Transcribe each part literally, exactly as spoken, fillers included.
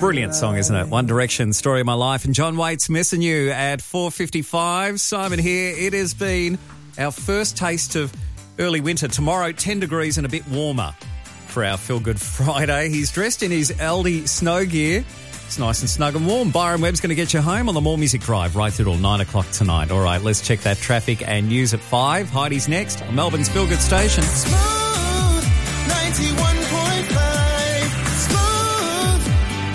Brilliant song, isn't it? One Direction, Story of My Life. And John Waite's missing you at four fifty-five. Simon here. It has been our first taste of early winter. Tomorrow, ten degrees and a bit warmer for our Feel Good Friday. He's dressed in his Aldi snow gear. It's nice and snug and warm. Byron Webb's going to get you home on the More Music Drive right through till nine o'clock tonight. All right, let's check that traffic and news at five. Heidi's next on Melbourne's Feel Good Station. Smooth ninety-one point five. Smooth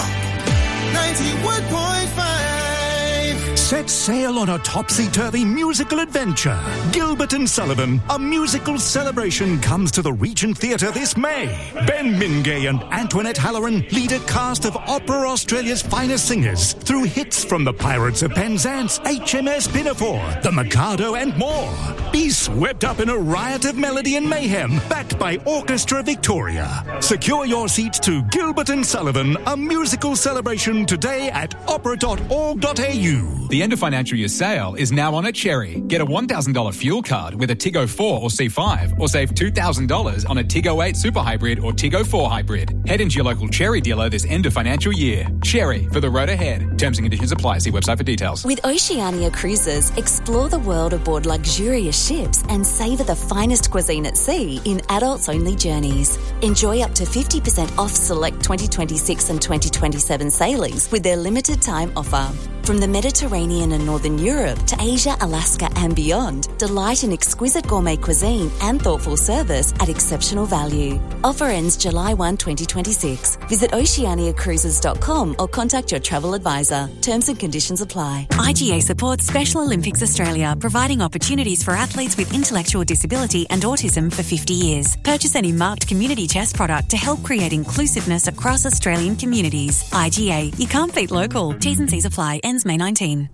ninety-one point five. Set sail on a topsy-turvy musical adventure. Gilbert and Sullivan, a musical celebration, comes to the Regent Theatre this May. Ben Mingay and Antoinette Halloran lead a cast of Opera Australia's finest singers through hits from the Pirates of Penzance, H M S Pinafore, The Mikado and more. Be swept up in a riot of melody and mayhem, backed by Orchestra Victoria. Secure your seats to Gilbert and Sullivan, a musical celebration today at opera dot org dot a u. The end of financial year sale is now on at Cherry. Get a one thousand dollars fuel card with a Tiggo four or C five, or save two thousand dollars on a Tiggo eight Super Hybrid or Tiggo four Hybrid. Head into your local Cherry dealer this end of financial year. Cherry, for the road ahead. Terms and conditions apply. See website for details. With Oceania Cruises, explore the world aboard luxurious ships and savour the finest cuisine at sea in adults-only journeys. Enjoy up to fifty percent off select twenty twenty-six and twenty twenty-seven sailings with their limited time offer. From the Mediterranean and Northern Europe to Asia, Alaska and beyond, delight in exquisite gourmet cuisine and thoughtful service at exceptional value. Offer ends July first, twenty twenty-six. Visit oceania cruises dot com or contact your travel advisor. Terms and conditions apply. I G A supports Special Olympics Australia, providing opportunities for athletes with intellectual disability and autism for fifty years. Purchase any marked community chest product to help create inclusiveness across Australian communities. I G A, you can't beat local. T's and C's apply. Ends May nineteenth.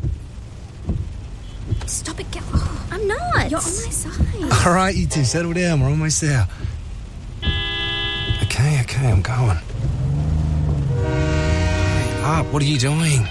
Stop it, girl. Oh, I'm not. You're on my side. All right, you two, settle down. We're almost there. Okay, okay, I'm going. Hey, up. What are you doing?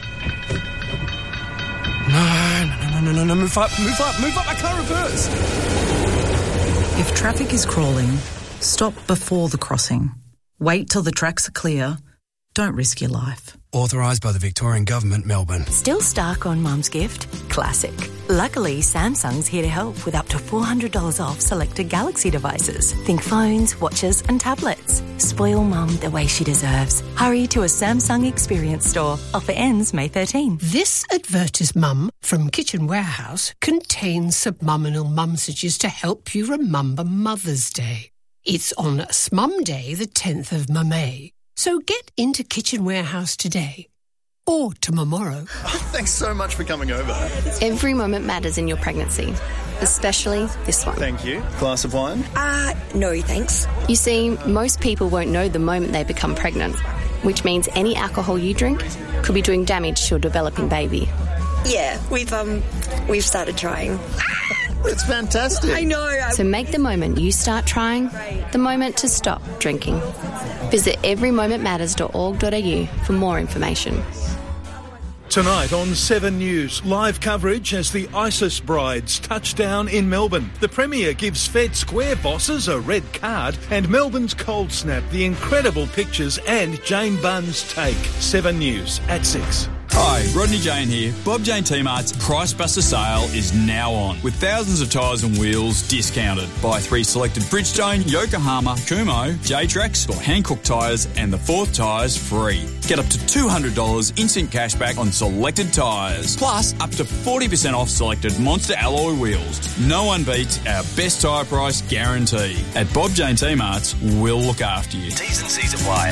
No, no, no, no, no, no. Move up, move up, move up. I can't reverse. If traffic is crawling, stop before the crossing. Wait till the tracks are clear. Don't risk your life. Authorised by the Victorian Government, Melbourne. Still stuck on Mum's gift? Classic. Luckily, Samsung's here to help with up to four hundred dollars off selected Galaxy devices. Think phones, watches and tablets. Spoil Mum the way she deserves. Hurry to a Samsung Experience store. Offer ends May thirteenth. This advertisement from Kitchen Warehouse contains subliminal mumsages to help you remember Mother's Day. It's on Smum Day, the tenth of May. So get into Kitchen Warehouse today or tomorrow. Thanks so much for coming over. Every moment matters in your pregnancy, especially this one. Thank you. Glass of wine? Uh, no thanks. You see, most people won't know the moment they become pregnant, which means any alcohol you drink could be doing damage to your developing baby. Yeah, we've um, we've started trying. It's fantastic. I know. I... So make the moment you start trying the moment to stop drinking. Visit every moment matters dot org dot a u for more information. Tonight on Seven News, live coverage as the ISIS brides touch down in Melbourne. The Premier gives Fed Square bosses a red card, and Melbourne's cold snap, the incredible pictures and Jane Bunn's take. Seven News at six. Hi, Rodney Jane here. Bob Jane T-Mart's Price Buster sale is now on, with thousands of tyres and wheels discounted. Buy three selected Bridgestone, Yokohama, Kumho, J-Trax or Hankook tyres and the fourth tyres free. Get up to two hundred dollars instant cashback on selected tyres, plus up to forty percent off selected Monster alloy wheels. No one beats our best tyre price guarantee. At Bob Jane T-Mart's, we'll look after you. T's and C's apply.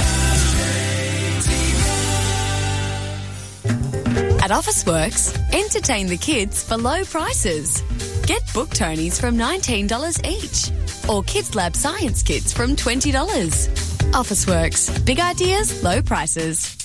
At Officeworks, entertain the kids for low prices. Get Book Tonys from nineteen dollars each, or Kids Lab Science Kits from twenty dollars. Officeworks, big ideas, low prices.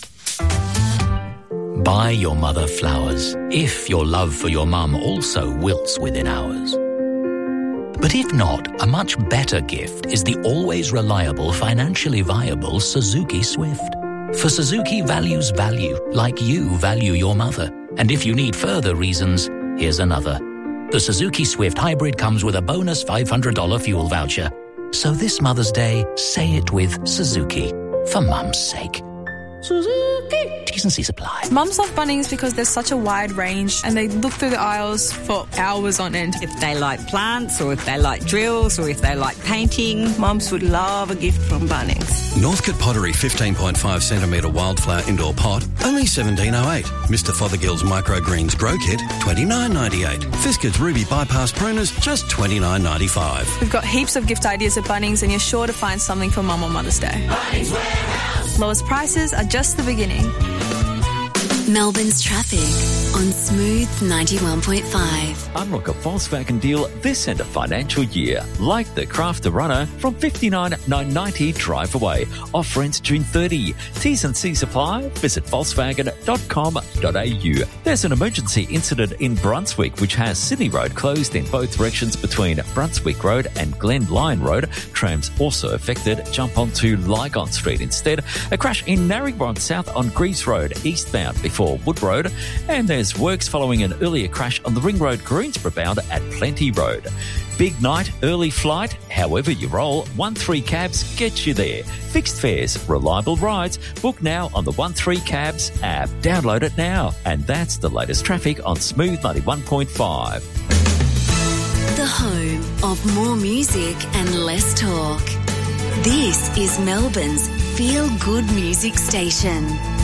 Buy your mother flowers, if your love for your mum also wilts within hours. But if not, a much better gift is the always reliable, financially viable Suzuki Swift. For Suzuki values value, like you value your mother. And if you need further reasons, here's another. The Suzuki Swift Hybrid comes with a bonus five hundred dollars fuel voucher. So this Mother's Day, say it with Suzuki, for Mum's sake. Suzuki. T's and C's apply. Mums love Bunnings because there's such a wide range and they look through the aisles for hours on end. If they like plants or if they like drills or if they like painting, mums would love a gift from Bunnings. Northcote Pottery fifteen point five centimetre wildflower indoor pot, only seventeen oh eight. Mister Fothergill's Microgreens Grow Kit, twenty-nine ninety-eight. Fiskard's Ruby Bypass Pruners, just twenty-nine ninety-five. We've got heaps of gift ideas at Bunnings and you're sure to find something for Mum on Mother's Day. Bunnings Warehouse. Lowest prices are just the beginning. Melbourne's traffic on Smooth ninety-one point five. Unlock a Volkswagen deal this end of financial year, like the Crafter Runner from fifty-nine thousand nine hundred ninety dollars drive away. Off rents June thirtieth. T's and C's apply. Visit volkswagen dot com dot a u. There's an emergency incident in Brunswick which has Sydney Road closed in both directions between Brunswick Road and Glen Lyon Road. Trams also affected. Jump onto Lygon Street instead. A crash in Narrabeen South on Greaves Road eastbound before Wood Road, and there's works following an earlier crash on the Ring Road Greensborough bound at Plenty Road. Big night, early flight, however you roll, one three Cabs gets you there. Fixed fares, reliable rides, book now on the one three Cabs app. Download it now. And that's the latest traffic on Smooth ninety-one point five. The home of more music and less talk. This is Melbourne's Feel Good Music Station.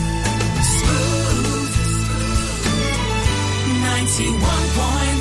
ninety-one point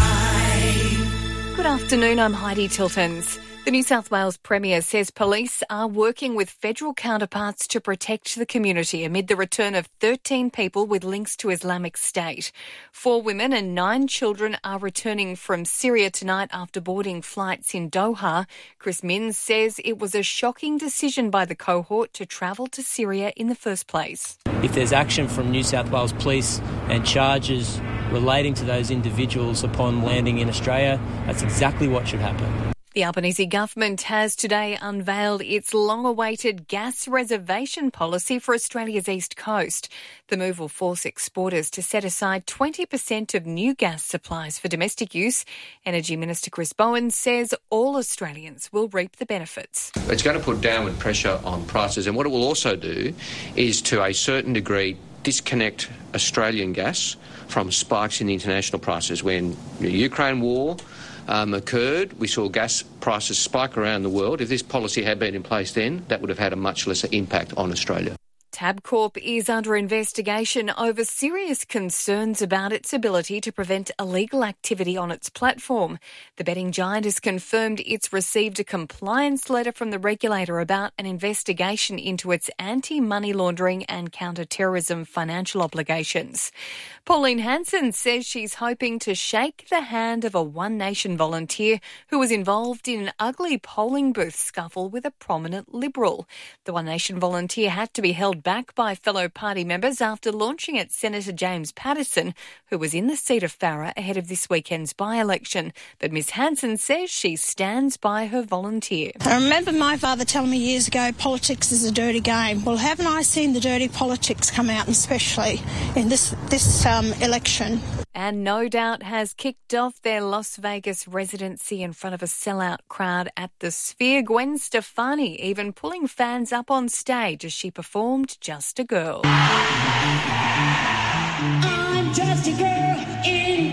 five. Good afternoon, I'm Heidi Tiltons. The New South Wales Premier says police are working with federal counterparts to protect the community amid the return of thirteen people with links to Islamic State. Four women and nine children are returning from Syria tonight after boarding flights in Doha. Chris Minns says it was a shocking decision by the cohort to travel to Syria in the first place. If there's action from New South Wales Police and charges relating to those individuals upon landing in Australia, that's exactly what should happen. The Albanese government has today unveiled its long-awaited gas reservation policy for Australia's east coast. The move will force exporters to set aside twenty percent of new gas supplies for domestic use. Energy Minister Chris Bowen says all Australians will reap the benefits. It's going to put downward pressure on prices, and what it will also do is, to a certain degree, disconnect Australian gas from spikes in the international prices. When the Ukraine war Um, occurred, we saw gas prices spike around the world. If this policy had been in place then, that would have had a much lesser impact on Australia. Tabcorp is under investigation over serious concerns about its ability to prevent illegal activity on its platform. The betting giant has confirmed it's received a compliance letter from the regulator about an investigation into its anti-money laundering and counter-terrorism financial obligations. Pauline Hanson says she's hoping to shake the hand of a One Nation volunteer who was involved in an ugly polling booth scuffle with a prominent Liberal. The One Nation volunteer had to be held back by fellow party members after launching at Senator James Patterson, who was in the seat of Farrer ahead of this weekend's by-election. But Miss Hanson says she stands by her volunteer. I remember my father telling me years ago, politics is a dirty game. Well, haven't I seen the dirty politics come out, especially in this, this um, election? And No Doubt has kicked off their Las Vegas residency in front of a sellout crowd at the Sphere. Gwen Stefani even pulling fans up on stage as she performed Just a Girl. I'm just a girl in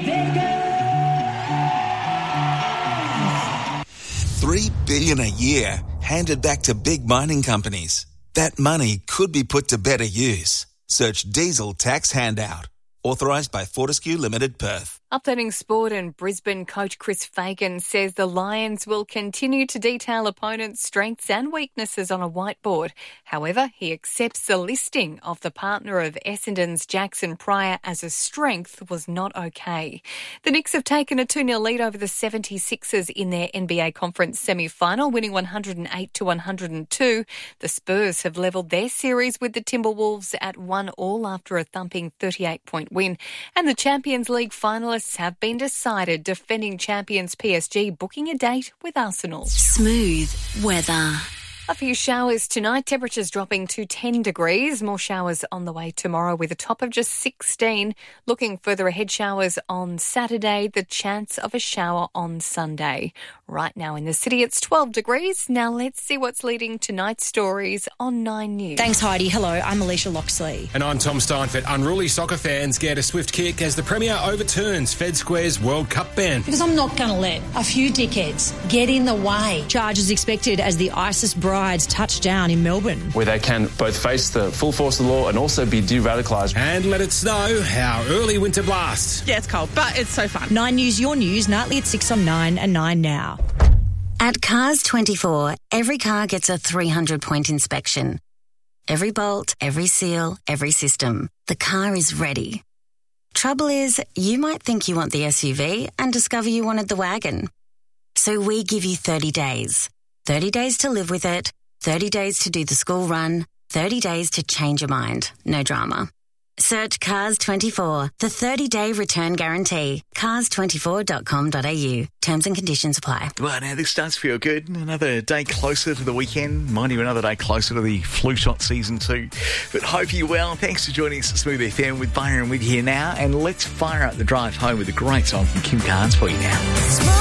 Vegas. Three billion a year handed back to big mining companies. That money could be put to better use. Search Diesel Tax Handout. Authorised by Fortescue Limited, Perth. Updating sport, and Brisbane coach Chris Fagan says the Lions will continue to detail opponents' strengths and weaknesses on a whiteboard. However, he accepts the listing of the partner of Essendon's Jackson Pryor as a strength was not okay. The Knicks have taken a two nil lead over the seventy-sixers in their N B A conference semi-final, winning one hundred eight to one hundred two. The Spurs have levelled their series with the Timberwolves at one all after a thumping thirty-eight point win. And the Champions League finalists have been decided, defending champions P S G booking a date with Arsenal. Smooth weather. A few showers tonight, temperatures dropping to ten degrees. More showers on the way tomorrow with a top of just sixteen. Looking further ahead, showers on Saturday, the chance of a shower on Sunday. Right now in the city, it's twelve degrees. Now let's see what's leading tonight's stories on Nine News. Thanks, Heidi. Hello, I'm Alicia Loxley. And I'm Tom Steinfeld. Unruly soccer fans get a swift kick as the Premier overturns Fed Square's World Cup ban. Because I'm not going to let a few dickheads get in the way. Charges expected as the ISIS brides touch down in Melbourne, where they can both face the full force of the law and also be de-radicalised. And let it snow, our early winter blast. Yeah, it's cold, but it's so fun. Nine News, your news, nightly at six on nine and nine now. At Cars twenty-four, every car gets a three hundred point inspection. Every bolt, every seal, every system. The car is ready. Trouble is, you might think you want the S U V and discover you wanted the wagon. So we give you thirty days. thirty days to live with it, thirty days to do the school run, thirty days to change your mind. No drama. Search Cars twenty-four, the thirty-day return guarantee. cars twenty-four dot com dot a u. Terms and conditions apply. Well, now this does feel good. Another day closer to the weekend. Mind you, another day closer to the flu shot season two. But hope you're well. Thanks for joining us at Smooth F M with Byron with you here now. And let's fire up the drive home with a great song from Kim Carnes for you now.